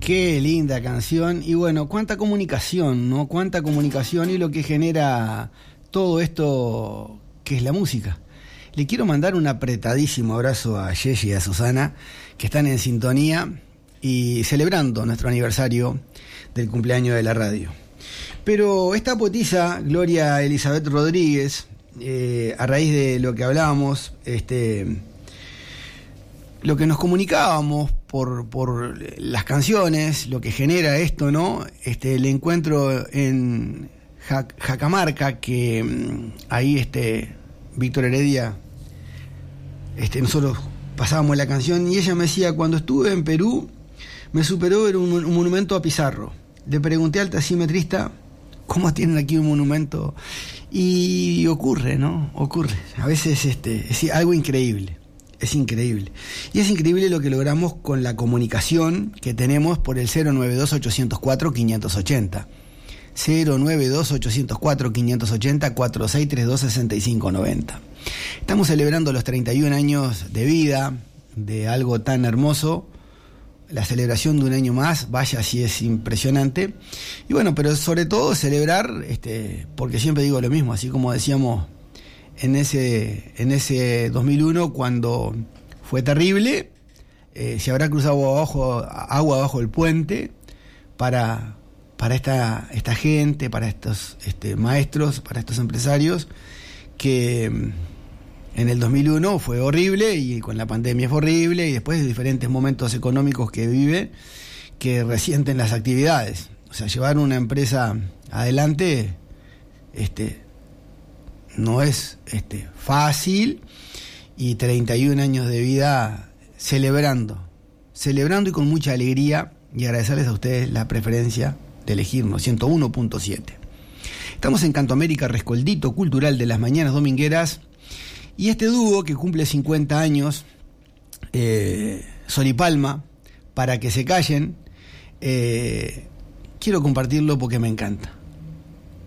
Qué linda canción. Y bueno, cuánta comunicación, ¿no? Cuánta comunicación y lo que genera todo esto que es la música. Le quiero mandar un apretadísimo abrazo a Yeyi y a Susana, que están en sintonía y celebrando nuestro aniversario del cumpleaños de la radio. Pero esta poetisa, Gloria Elizabeth Rodríguez, a raíz de lo que hablábamos, lo que nos comunicábamos por las canciones, lo que genera esto, ¿no? El encuentro en Jacamarca, que ahí Víctor Heredia, nosotros pasábamos la canción y ella me decía, cuando estuve en Perú, me superó ver un monumento a Pizarro. Le pregunté al taximetrista, ¿cómo tienen aquí un monumento? Y ocurre, ¿no? Ocurre. A veces es algo increíble. Es increíble. Y es increíble lo que logramos con la comunicación que tenemos por el 092-804-580. 092-804-580, 4632-6590. Estamos celebrando los 31 años de vida de algo tan hermoso. La celebración de un año más, vaya si es impresionante. Y bueno, pero sobre todo celebrar, porque siempre digo lo mismo, así como decíamos en ese 2001, cuando fue terrible, se habrá cruzado agua abajo el puente para esta gente, para estos maestros, para estos empresarios, que en el 2001 fue horrible y con la pandemia fue horrible y después de diferentes momentos económicos que vive, que resienten las actividades. O sea, llevar una empresa adelante no es fácil, y 31 años de vida celebrando y con mucha alegría, y agradecerles a ustedes la preferencia de elegirnos, 101.7. Estamos en Canto América, Rescoldito Cultural de las Mañanas Domingueras, y este dúo que cumple 50 años, Sol y Palma, para que se callen, quiero compartirlo porque me encanta.